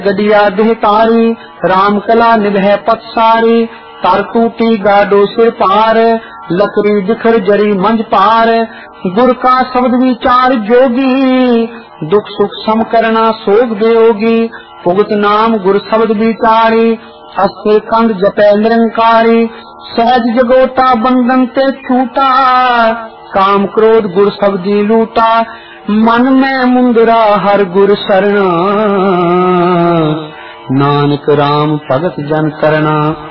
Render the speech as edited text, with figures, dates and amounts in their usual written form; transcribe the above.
गडिया देह तारी राम कला निभै पथ सारी तर टूटी गाडो सिर पार लकड़ी बिखर जरी मंज पार गुर का शब्द विचार जोगी दुख सुख सम करना सोग वियोगी भुगत नाम गुर शब्द विचारी अस्थिर कंद जपै निरंकारी सहज जगोटा बंधन ते छूटा काम क्रोध गुर शब्दी लूटा मन में मुंदरा हर गुर शरणा नानक राम भगत जन करना।